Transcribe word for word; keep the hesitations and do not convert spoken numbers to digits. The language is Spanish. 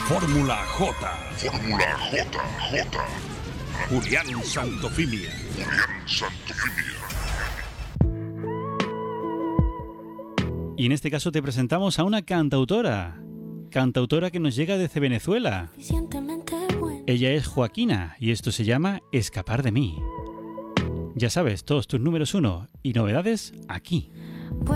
Fórmula J. Fórmula J, J. Julián Santofimia. Julián Santofimia. Y en este caso te presentamos a una cantautora. Cantautora que nos llega desde Venezuela. Ella es Joaquina y esto se llama Escapar de mí. Ya sabes, todos tus números uno y novedades aquí. Bueno.